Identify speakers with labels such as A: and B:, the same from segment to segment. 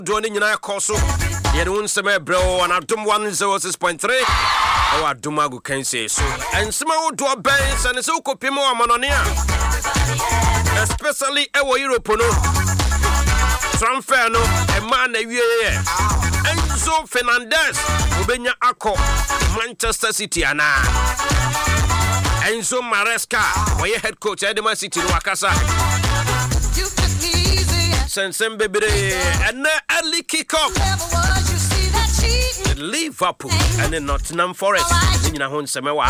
A: Doing in your course, you don't say, bro, and I don't 106.3. Our Dumagu can say so. And small to a base and so copimo mononia. Especially our Europono. Transferno, a man a year. Enzo Fernandez, Ubenya Ako, Manchester City, Anna. Enzo Maresca, where head coach Edema City, Wakasa. Sensem Bebere, and early kick-off. Liverpool and in Nottingham Forest. In Nahon Semewa.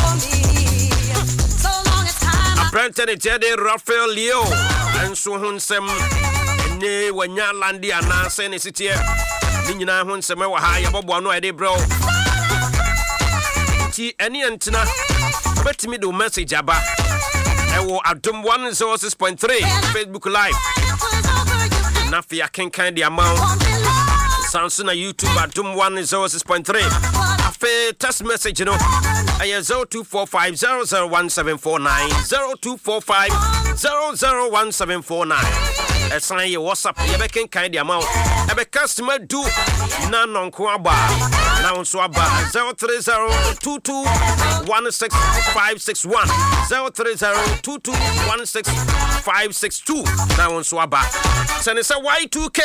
A: Apprentice Jede Rafael Leo and Suhun Sem Ne Wanya Landi and Nasen City. Nina Hun Semewa Haya Bobo Ede bro. T any antenna. Bet me do message aba. Ewo Adum 106.3 Facebook Live. Nafia can kind the amount. Samsung YouTube at Doom 106.3. A fair text message, you know. I 0245001749. 0245001749. A sign your WhatsApp, you can kind the amount. A customer do none on Kuaba. Now on Swaba 03022165561. 03022165562. Now on Swaba. Send us a Y2K.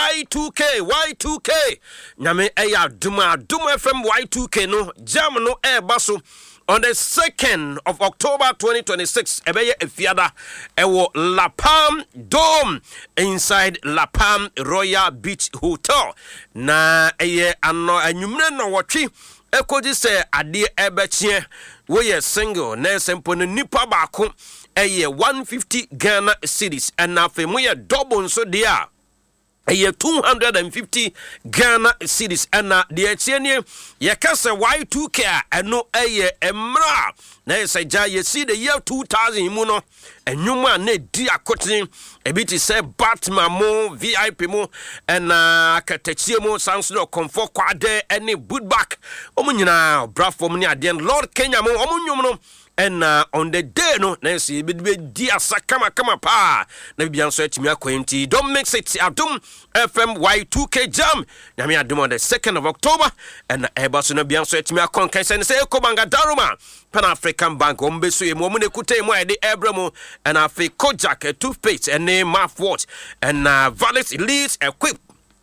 A: Nyame eya Duma FM Y2K no jam no air baso on the 2nd of October 2026 ebeye efiada ewo La Palm Dome inside La Palm Royal Beach Hotel na eye ano anwumre na wotwe ekoji se ade ebechie wo ye single na sempo no nipa baako eye 150 Ghana cedis and na fe mo ye double so dia a 250 Ghana cedis and the Etienne Yakasa Y2K and no a emra. Na say you see the year 2000 muno and you man ne dia cotton a bit is say Batman mo VIP mo and Katechimo Sansno comfort quade any boot back. Omunina bra for me at the Lord Kenya mo omunyum. And on the day, no, Nancy, be dear Sakama pa. Maybe I'm searching me acquainted. Don't mix it. Adum FM Y2K Jam. Nami Adum on the 2nd of October. And Airbus no be searching me a conquest and say, Kobanga Daruma. Pan African Bank, Ombesu, Momune Kute, Mo, the Abramo, and I fake Kojak, a toothpaste, and name mouthwash, and Vallis Leads equipped.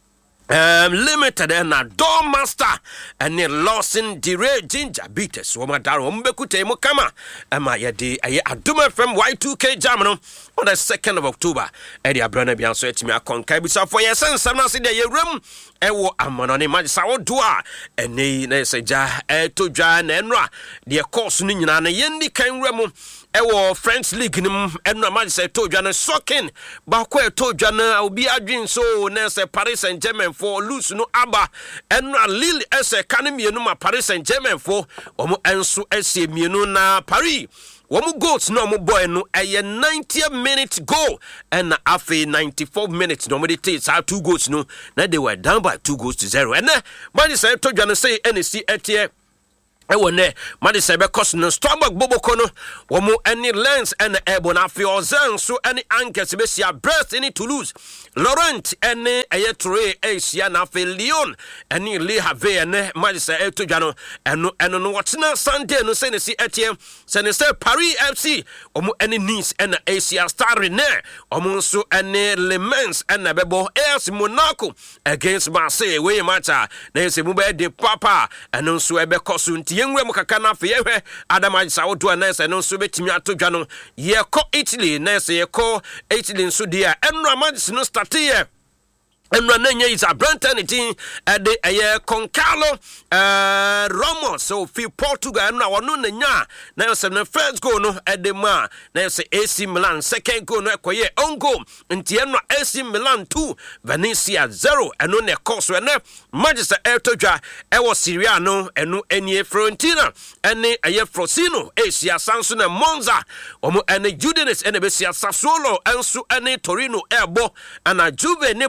A: Limited and a Doormaster and a Lawson Dire Ginger Beaters. Womadaro Mbekute Mukama. Am I a day? I Aduma from Y2K Jamano on the 2nd of October. Eddie Abrana Bian search me a concabisa for your sense. I'm not in the room. Ewo Amononi Majisawo Dua. And nay, say Ja, to Jan and Ra. The course Nina and Yendi Ken Remo. Ewo French League nim enna ma say to dwane socking ba kwa to dwane obi adwen so na say Paris Saint-Germain for lose no aba enna Lille ese kanemienu ma Paris Saint-Germain for omo enso ese mienu na Paris womu goals no mo boy no eye 90th minute goal and afi 94 minutes no meditate how 2 goals no na they were down by 2-0 and man say to dwane say NC etie Ewone madi sebe cost no Strasbourg Boboko no womo any Lens and Ebon afi ozan so any Ankes besia Brest any Toulouse Laurent any Ayetre Asia na afi Lyon any Le Havre and madi se etodwa no no watina Sunday no se ne si etie se ne se Paris FC womo any Nice and Asia Star ne womo so any Le Mans and Bebo AS Monaco against Marseille we matcha na se mu be de papa and so ebe kosunti yenwe mukaka na fe yehwe Adama Sawodo na no so betimi atodwa no ye ko Italy na se ye ko Italy nso dia enra match no start here and Rananya is a Brantanity at the Concalo Ramos, so feel Portugal and now no nya. Now some first goal no at the ma. Now say AC Milan, second goal no acquire own goal. And Tiana AC Milan 2, Venezia 0, and no ne course when Manchester Ertoja, Ewa Siriano, and no any Fiorentina, and a Frosino, Asia Samson and Monza, Omo and the Judenis and the Bessia Sassuolo, and so and Torino Erbo, and a Juve ne Parma.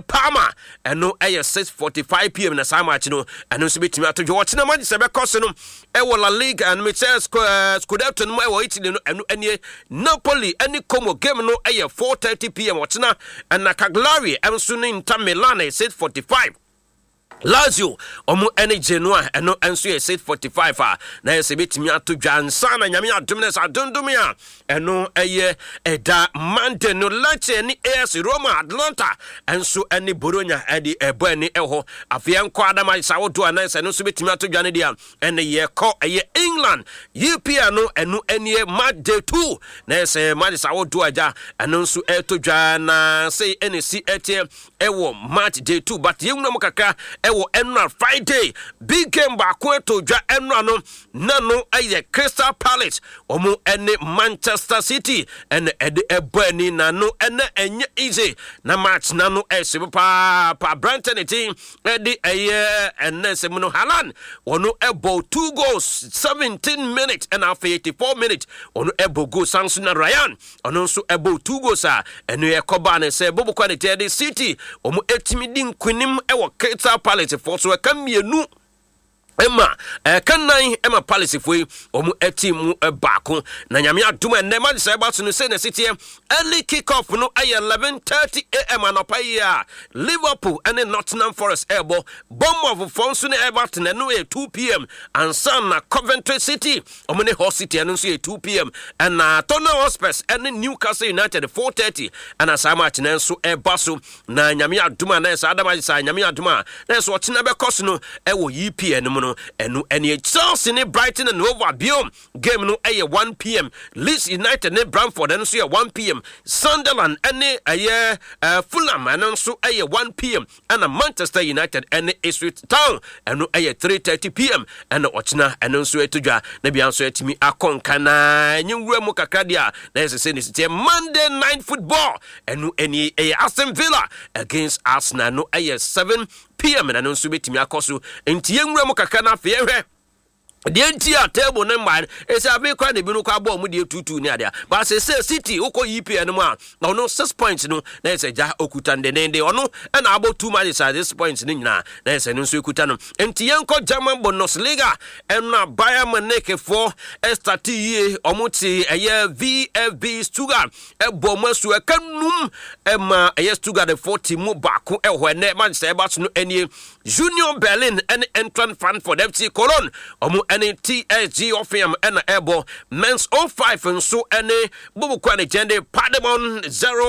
A: Roma ɛno ɛyɛ 6:45 p.m. na saa match no ɛno nso betimi ato dwo wɔkyena Manchester bɛkɔ no ɛwɔ La Liga and Scudetto no ɛwɔ Italy no ɛno ɛnie Napoli ɛne Como game no ɛyɛ 4:30 p.m. wɔkyena ɛna Cagliari ɛnso ne Inter Milan 6:45. Lazio omu ene Genoa eno enso ye 6:45 na ye se betimi ato dwansa na nyame adom ne sa dondumia eno eye eda Monday no Lecce ni AS Roma Atalanta enso ene Bologna edi ebo ene eho afia nko adama sa wodo ana se no so betimi ato dwane dia ene ye ko eye England EPL no eno ene match day 2 na se match sa wodo aja eno nso eto dwana say ene si etie ewo match day 2 but ye nwura mo kaka ewo enra Friday big game baako eto dwa enra no na no aye Crystal Palace omu ene Manchester City ene ede ebani na no ene enye easy na match na no ese pa Brighton team ede aye ene se mu no Haaland ono ebo 2 goals 17 minutes and after 84 minutes ono ebo goal sansu na Ryan ono nso ebo 2 goals a ene ye koba ne se bobo kwality ede City omu etimi di nkunim ewo Crystal Palace for so kamienu Emma kannan Emma Palace foi omu etimu baako na nyame adom enne ma say ba so no say na City early kick off no ay 11:30 am anopa ya Liverpool and Nottingham Forest ebo bomb of Fonso ne Everton no 2 p.m. and Sun na Coventry City omu ne Hull City no so 2 p.m. and na Tottenham Hotspur and Newcastle United 4:30 and as match na so eba so na nyame adom na say adama say nyame adom na so otina be cost no ewo EPL no enu eni Chelsea ne Brighton and Hove Albion game no aye 1 p.m. Leeds United ne Brentford and so 1 p.m. Sunderland ene aye Fulham and so aye 1 p.m. and Manchester United ene Ipswich Town enu aye 3:30 p.m. and ochina enu so etudwa na bia so etimi akonka na nyewura mu kakadia na yese ne City Monday Night Football enu eni aye Aston Villa against Arsenal no aye 7 p.m. na no so betimi akoso enti yenwura mu kaka na fe hwe the entire table number is a big crowd. The Binuka bomb with the 2-2 near there. But say City, Oko EP and Ma. Now, no 6 points, no. There's a Ja Okutan, the name they or no, and about 2 matches at this point. Nina, there's a Nusu Kutano. And Tianko German Bundesliga, and now Bayern Munich for STT, Omuti, a year VFB Stuttgart, a Bomasu, a Canum, Emma, a yes Stuttgart, 40 more back, when that man say about no any Junior Berlin, and entrant fan for FC Cologne, Omu. Any TSG of him and able men's 05 and so any Bubukwane Jende Pademon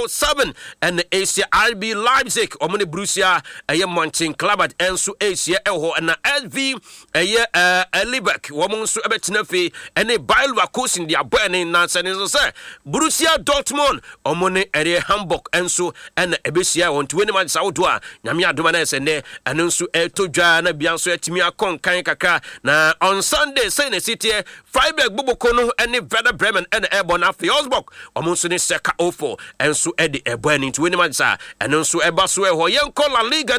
A: 07 and Asia RB Leipzig or Moni Borussia a Montin Club at Ensu Asia Eho and SV a year Libek woman so abetnefi any Bailwakus in the burning nonsense say Borussia Dortmund or Moni area Hamburg Ensu and Ebesia on 20 months outdoor Namia Domanes and Ensu Etoja na Bianso Timia Kon Kankaka na on Sunday, say the City, Freiburg, Bubukono, and Werder Bremen, and Airborne after Osborg, almost in Seka 04, and so Eddie Airborne into Winnemansa, and also Ebasue, Hoyanko La Liga.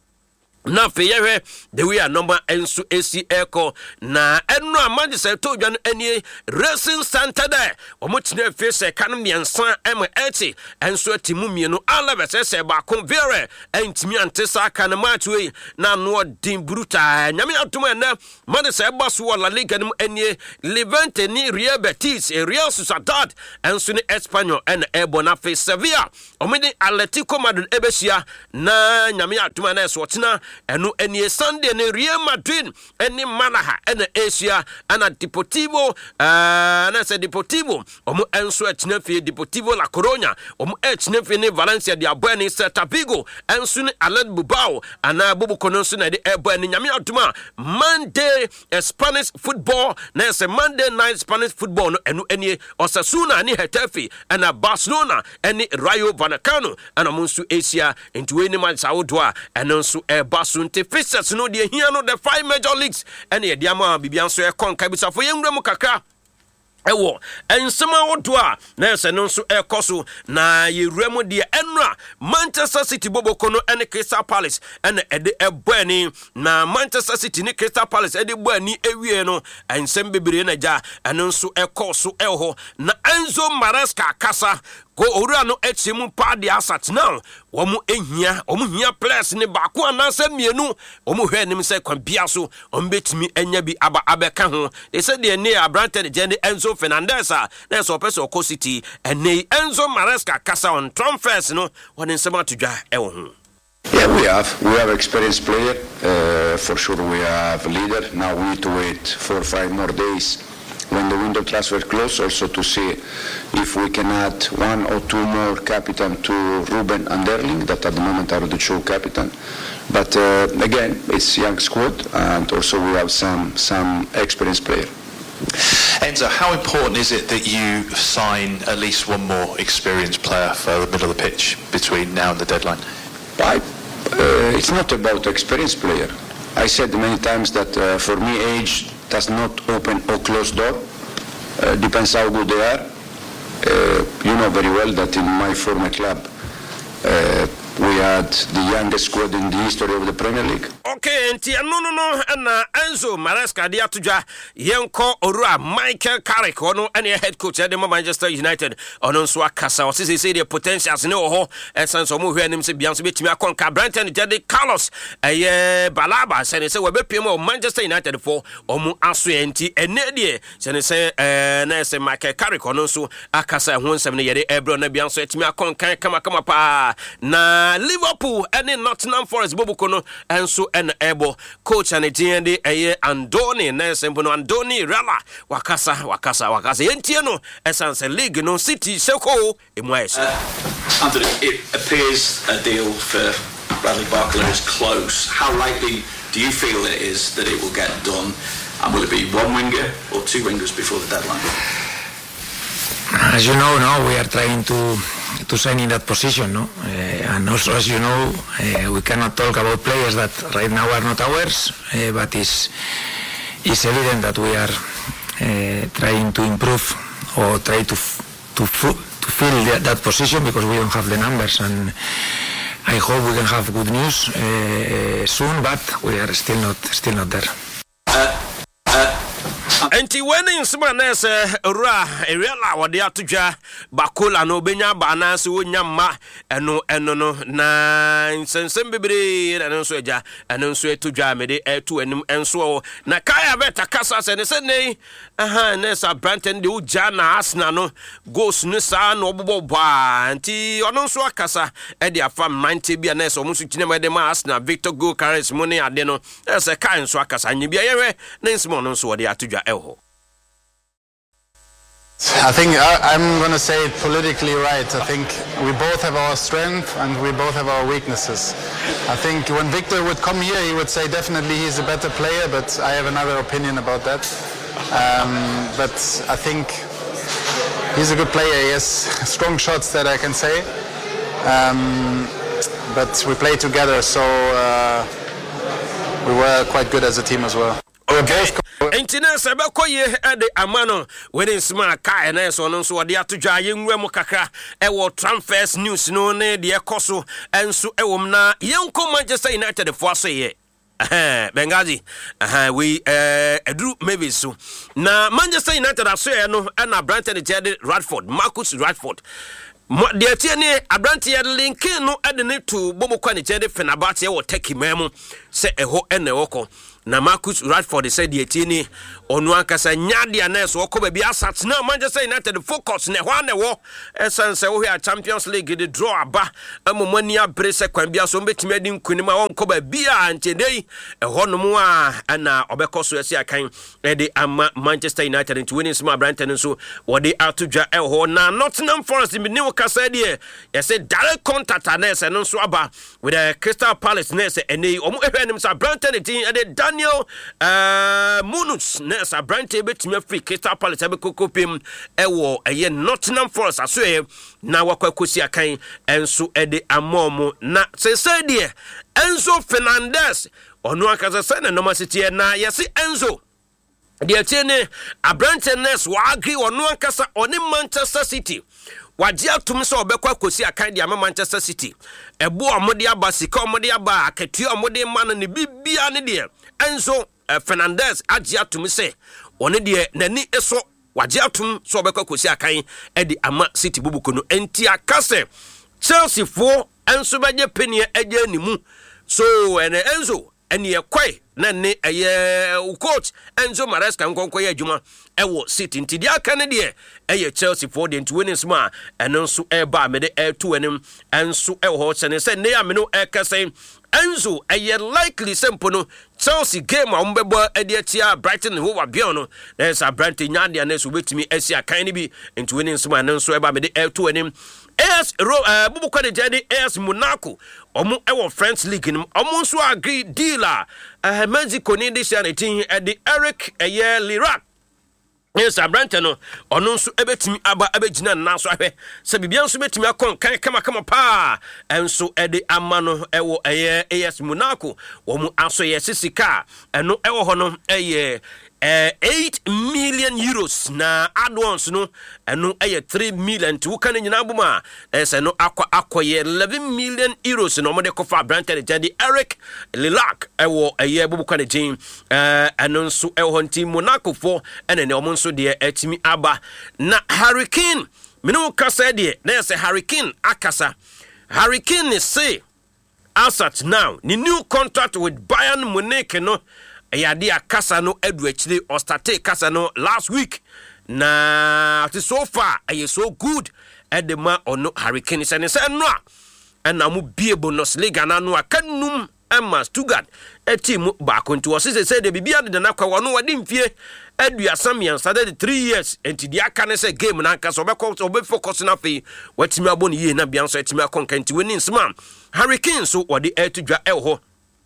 A: Na feyere the way a number ensu AC Echo na enno Manchester to dwan anie Racing Center there omotine face kan miensan M80 enso atimu mienu alabese se ba convere entimi antesa kan match we na no din bruta nyame atoma na Manchester baso La Liga nim anie Levante ni Real Betis Real Sociedad enso ni Espanyol en Ebona face Sevilla omede Atletico Madrid ebesia na nyame atoma na so tina enu eni Sunday ne Real Madrid eni Malaga ena Asia ana Deportivo na se Deportivo omu enso etnefe Deportivo La Coruña omu etnefe ne Valencia de Abani Celta Vigo enso ne Athletic Bilbao ana Bobo Kononso na de Ebani nyame aduma Monday Spanish football na se Monday night Spanish football no enu eni Osasuna ni Getafe ana Barcelona eni Rayo Vallecano ana munsu Asia into any man Saudwa enso Basunte fixtures no de here no the 5 major leagues and the diama bibian so e kon kabisa for yenwura mu kakra ewo ensema wodoa na se no so ekoso na yewura de enra Manchester City boboko no ene Crystal Palace ene ede ebani na Manchester City ni Crystal Palace ede bani ewie no ensem bebere na ja eno so ekoso eho na Enzo Maresca kasa go owura no etimu pa de asat now omu hia players ne baako anansa mienu omu hwe nim se kwambia so ombetimi anya bi aba abeka ho they said the ne Abrante Jende Enzo Fernandez na so person Oko City ene Enzo Maresca kasa on transfers no won nsema todwa ewo ho.
B: Yeah, we have experienced player. For sure we have a leader. Now we need to wait 4 or 5 more days when the window transfer close, also to see if we can add 1 or 2 more captain to Ruben and Erling, that at the moment are the two captain. But again, it's young squad, and also we have some experienced player.
C: Enzo, how important is it that you sign at least one more experienced player for the middle of the pitch between now and the deadline?
B: It's not about experienced player. I said many times that for me age does not open or close door. Depends how good they are. You know very well that in my former club we had the youngest squad in the history of the Premier League.
A: Okay, no, and Enzo Maresca dia tuja yenko orua Michael Carrick ono any head coach at the Manchester United ono so akasa o say the potentials ne ho essence o mo hwe anim se bianso betimi akonka Brenton Jede Carlos Balaba say we bepiem o Manchester United for omu aso enti ene de say na say Michael Carrick ono so akasa ho nsem ne yede ebro na bianso etimi akonka kama pa na Liverpool and Nottingham Forest Bobukono and so an ebo coach and the Andoni Nesembono Andoni Rala Wakasa Entiano Essence League no City Soko Imwes.
D: Anthony, it appears a deal for Bradley Barcola is close. How likely do you feel it is that it will get done? And will it be one winger or two wingers before the deadline?
E: As you know, now we are trying to sign in that position, no? And also, as you know, we cannot talk about players that right now are not ours, but it's evident that we are trying to improve or try to fill that position because we don't have the numbers, and I hope we can have good news soon, but we are still not there.
A: Enti when Smanes ra Ariela wode atodwa Bakola no benya ba na se wonya ma eno no na nsensem bebre na nso agya eno nso etodwa mede etu anim enso na Kaya beta kasa se ne se nei nesa Branton de ugya na Arsenal no goals ne sa na obobo ba enti ono nso akasa e de afam 90 bia na se omo so kinema de ma Arsenal Victor Go Carres mo ne ade no se Kai nso akasa nyibia yewe na nsimo no nso wode atodwa
F: I think I'm going to say it politically right. I think we both have our strength and we both have our weaknesses. I think when Victor would come here, he would say definitely he's a better player, but I have another opinion about that. But I think he's a good player. He has strong shots, that I can say. But we play together, so we were quite good as a team as well.
A: Okay. Entina sebekoye ede amano when smart Kai na so no so de atodwa yenwura mu kakra e wo transfers news no ne de ekoso enso e wom na yenko Manchester United for so ye Bengazi we edru maybe so na Manchester United aso ye no na Brighton Jede Radford Marcus Radford de tie ne Abrante Linkin no ede ne to Bobokwa ne Jede Fenerbahce wo Turkey memu se eho ene woko na Marcus Rashford said the etini onu ankasa nyadia na so ko ba bi asat na Manchester United focus ne hwa ne wo essence wo hia Champions League the draw aba amomani abre se kwan bia so mbetimi adi nkunim a won ko ba bia antedei ehonom a na obekoso esi akan e ama Manchester United into winning small Brighton so wo de atodwa eho na Nottingham Forest bi ne wo kasa die ye say direct contact na se no so aba with the Crystal Palace na se eni omo ehwenim sa Brighton team e Daniel Munus Nessa Brante betime free Crystal Palace abekokopem ewo eye Nottingham Forest asoe na wakwakosi akan enso ede amomo na sese de Enzo Fernandez onu akaza sene no masiti na yesi Enzo de tiene Abrante Ness wa agree onu akasa oni Manchester City wagye atum so obekwa kosi akan dia Manchester City ebo omode aba sika omode aba akatua omode ma ne bibia ne de Enzo Fernandez agye atum se one de nani eso wagye atom so obekwa kosi akan edi ama City bubuko no enti akase Chelsea fo enso beje penie eje animu so ene Enzo ene yekwai na ne eye coach Enzo Maresca nkonko ye adwuma ewo City nti dia kan de eye Chelsea for the winnings ma eno nso eba me de to enim enso ewo ho chene se ne ameno ekase Enzo eye likely simple no Chelsea game a umbebo ede atia Brighton ho wa bion no there's a Brighton nyande na so betimi asia kan ni bi nti winnings ma eno nso eba me de to enim AS bubuko de jade AS Monaco omo ewo French league nim omo nso agree dealer Mexico ni this year the Eric Lirac yes Abrante no ono nso ebetimi aba abegina na so ahwe se bibia nso betimi akon kan kama pa enso ede amano ewo AS Monaco omo aso ye sisika eno ewo ho no 8 million euros na advance no eno 3 million to kan nyina buma ese no akoye 11 million euros no mo de kofa Abrante de Eric Lirac ewo bubuka ne jin eno nso ewo nti Monaco fo ene ne omo nso de atimi aba na Harry Kane minu kasa de na ese Harry Kane akasa Harry Kane say as at now the new contract with Bayern Munich no yade akasa no edu achire or start kasa no last week na so far aye so good edema ono Harry Kane se no na mu bie bonus liga na no akanum Emma Stuttgart team ba kontu o se de bibia de na kwa wono wade mfie aduasam yan sade 3 years enti dia kan se game na kasa obe focus na fe watimi abon ye na bia so atimi akonkanti woni nsma Harry Kane so wade etudwa eho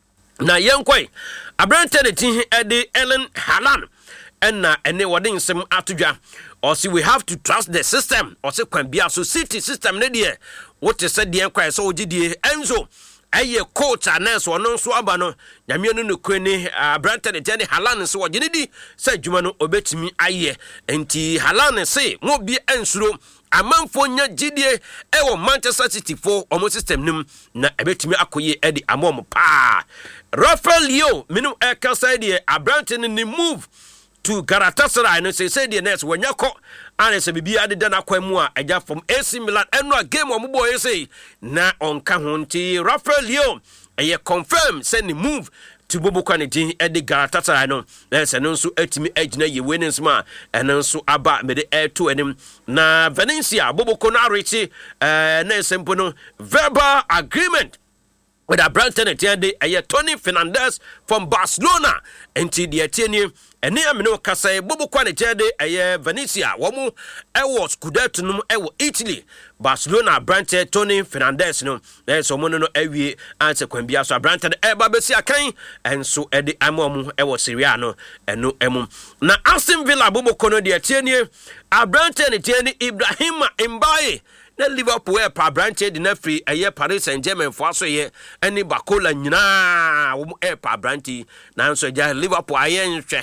A: na yenkwai Abrante de tin ede Ellen Haaland enna ene wade nsem atudwa or see we have to trust the system or say kwan bia so City system ne de what is said the enkwai so ogidie Enzo aye coach anes wono nso aba no nyame no nokweni Abrante de tin Haaland so ogine di say dwuma no obetimi aye enti Haaland say mo bi ensuro amanfo nya gidie ewo Manchester City for omo system nim na ebetimi akoye edi amom pa Rafael Leo minu ekaside Abrante ni move to Galatasaray no say the next when yako and say bibia de na kwamu a eja from AC Milan eno a game omo boy say na onka honti Rafael Leo eye confirm say ni move to Bobo Kwanedi edi Galatasaray no let's no nso atimi agina ye winnings ma eno nso aba me de air to enim na Valencia Bobo Konarichi na sempo no verbal agreement with Abrante and Tony Fernandez from Barcelona enti de atieni ene ameno kasa Bobo Kwanedi Venezia womu ewo Scudetto no ewo Italy Barcelona Abrante Tony Fernandez no so mo no awie anse kwambia so Abrante eba besi akan enso ede amomu ewo Serie A no eno emu na Aston Villa Bobo Kono de atieni Abrante ne tieni Ibrahima Mbaye na Liverpool pa Abrante de na free Paris Saint-Germain fo aso ye eni Bakola nyina wo pa Abrante na nso ja Liverpool ayen hwe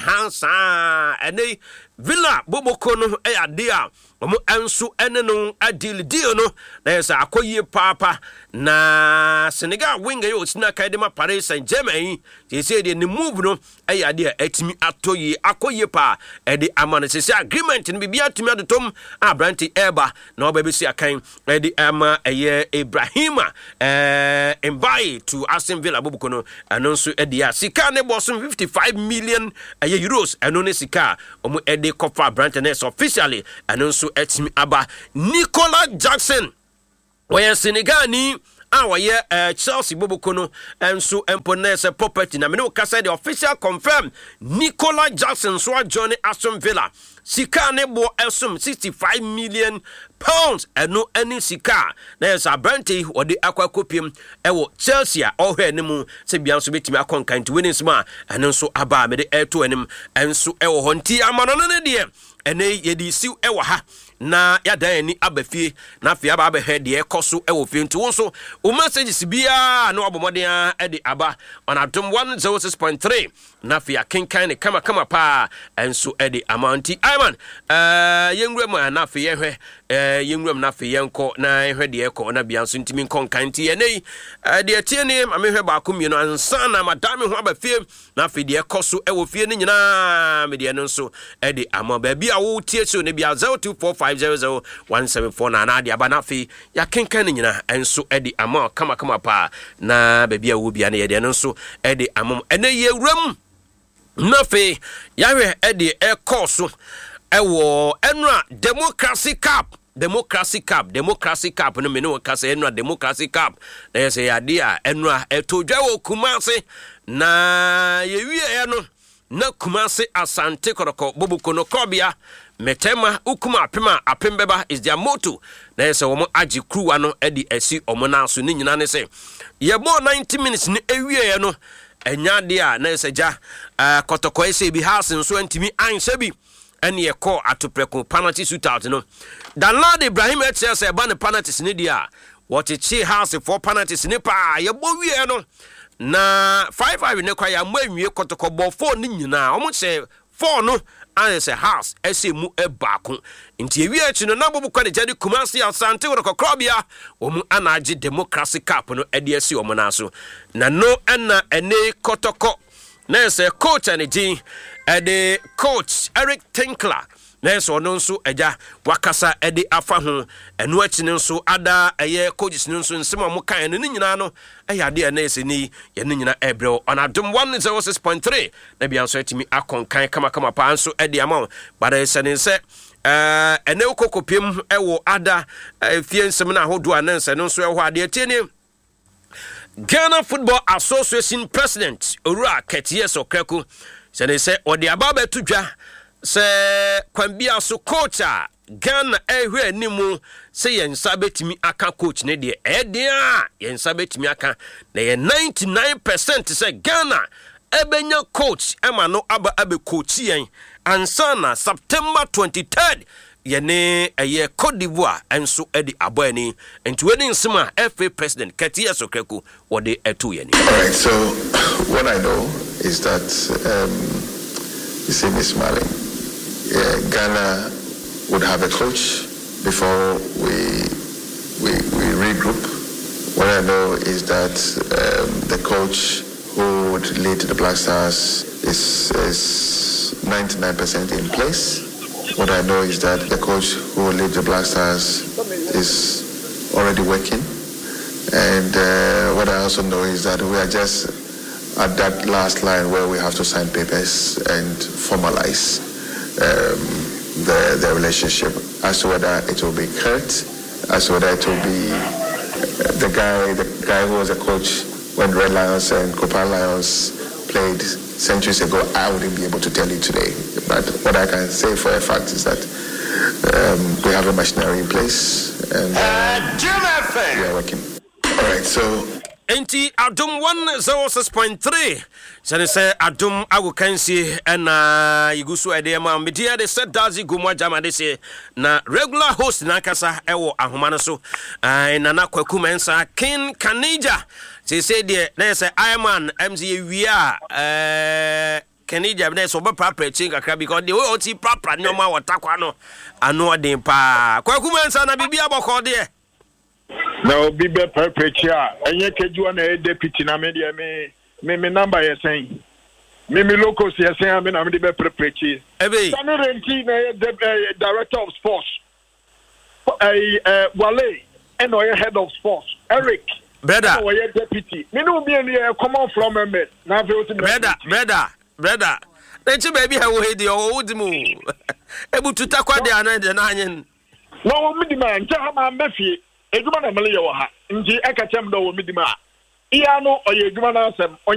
A: hansa eni Villa Bobo Kono ade a omo enso ene no adil deal no na yesa akoye papa na Senegal winger yo sina kaidema Paris Saint-Germain they say the move no ade atimi atoye akoye pa ede amane se agreement no bibia tumi adotom Abrante eba na obabesi akan ede ama Ibrahima Mbaye to Aston Villa Bobo Kono anonso ede ya sika ne bosom 55 million euros eno ne sika omo ede kofa Abrante ne officially anonso etimi aba Nicolas Jackson where Senegal ni where Chelsea Bobo Kono enso emponese property na me no kasa the official confirm Nicolas Jackson so join Aston Villa sika ne bo esum 65 million pounds eno any sika na yes Abrante wode akwakopiem ewo Chelsea ohwe ne mu se bia nso betimi akonkan to winnings ma eno nso aba me de eto enim enso ewo honti amano ne de ene yedi siw ewo ha na yada ni abafie na afia aba abɛhɛ de ekoso ewo fie nti wonso o messages bia na obomodea ede aba on Adom 106.3 na afia kenkan ne kama pa enso ede amounti Iman yengremu na afia hwɛ yenwam na fe yenko na ehwe de ekọ na bia nso ntimi nkọ nkan ti enei de tie ne amehwe ba ko mienu ansa na madame ho abafie na fe de ekọ so ewo fie ne nyina me de no nso de ama ba bia wo tie so ne bia 0245001749 na de aba na fe ya kenkan ne nyina enso de ama kama pa na ba bia wo bia ne de no nso de ama ene ye wuram na fe yawe de ekọ so ewo enra Democracy Cup no me no ka se enra Democracy Cup na ye se yade a enra etodwa wo Kumase na ye wie no na Kumase Asante Kotoko Bobuko no Kobia metema ukuma apembeba is their motto na ye se wo agi kruwa no edi esi omo na so ni nyina ne se ye bo 90 minutes ni ewie no enya de a na ye se ja Kotoko ese bi house nso antimi anhye bi ene ye call atopreko penalty shootout no Danlad Ibrahim HCS e ba ne penalties ne dia wochechi house for penalties ne pa ye bo wie no na 5-5 ne kwa ya mwanwie Kotoko bo 4 ni nyina omo che 4 no and say house ese mu e baako nti ewie achi no na bobu kwa ne jadi Kumasi Asante Kotoko omu anaji Democracy Cup no ede esi omo na so na no ena ene Kotoko na say coach and G the coach Eric Tinkler na so no nso eja wakasa ede afa ho eno achi nso ada eye coaches nso nsema mo kan no nyina no eyade na ese ni ye no nyina ebreo on Adom 106.3 na bia nso atimi akonkan kama pa nso ede ama bada ese ne se ene ukokopiem ewo ada fie nsem na hodo ananse no nso eho ade tieni Ghana Football Association President Owura Ketie Sokreku say odi ababa tudwa say kwambia so coach a Ghana ehwe animu say yensa betimi aka coach ne de a yensa betimi aka na ye 99% say Ghana ebenya coach ema no aba abe coach yen ansana September 23rd yene eye Cote d'Ivoire enso edi aboani enti weni nsema FA president Ketia Sokreku wode etu yene.
G: All right, so what I know is that you see Miss Marlin, Ghana would have a coach before we regroup. What I know is that the coach who would lead the Black Stars is 99% in place. What I know is that the coach who will lead the Black Stars is already working. And what I also know is that we are just at that last line where we have to sign papers and formalize the relationship as to whether it will be Kurt, as to whether it will be the guy who was a coach when Red Lions and Copper Lions played centuries ago. I wouldn't be able to tell you today, but what I can say for a fact is that we have a machinery in place and we are working. All right, so
A: enti Adom 106.3 say Adom agukansi na igusu edema media de said dazi gumwa jama de say na regular host na kasa ewo ahoma no so na na kwaku mensa King Kanija say de na say Ironman MZ wia Kanija na so be prapra chinga kra because the way oti prapra nyoma watakwa no ano odin pa kwaku mensa na bibia boko de
H: no bibe perpetua enye kejuwa na deputy na media me number ye saying me locals ye saying me na me be perpetua
A: ebe
H: Sanurenti na director of sports Wale and head of sports Eric
A: brother
H: we deputy me no be any common from member na brother
A: Echi baby ha wo hedi o wudimu ebu tutakwa de anade na anyen
H: no wo midima nja ha ma mafie ejuma na mele ye wo ha nji aka chem do wo midima iya no oye ejuma na asem